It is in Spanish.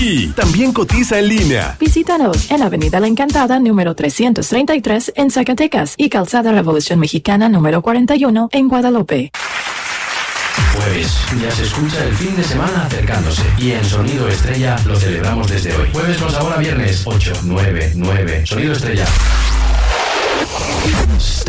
Y también cotiza en línea. Visítanos en Avenida La Encantada, número 333, en Zacatecas, y Calzada Revolución Mexicana, número 41, en Guadalupe. Jueves, ya se escucha el fin de semana acercándose y en Sonido Estrella lo celebramos desde hoy. Jueves con sabor a viernes, 8, 9, 9. Sonido Estrella. Stop.